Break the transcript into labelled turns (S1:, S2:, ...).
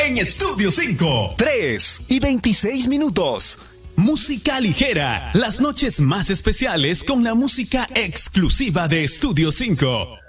S1: en Estudio 5.
S2: 3:26.
S1: Música ligera, las noches más especiales con la música exclusiva de Estudio 5.